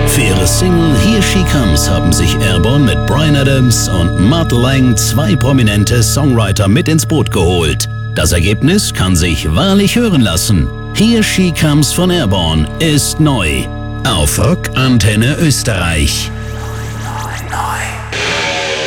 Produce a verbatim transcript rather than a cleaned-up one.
Für ihre Single Here She Comes haben sich Airborne mit Bryan Adams und Mutt Lange zwei prominente Songwriter mit ins Boot geholt. Das Ergebnis kann sich wahrlich hören lassen. Here She Comes von Airborne ist neu. Auf Rock Antenne Österreich. Neu, neu, neu.